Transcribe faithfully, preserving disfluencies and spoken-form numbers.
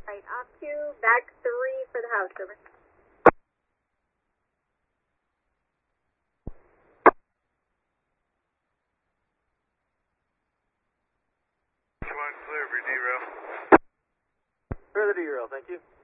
Right, off two, back three for the house, over. One clear for D-rail. Clear the D-rail, thank you.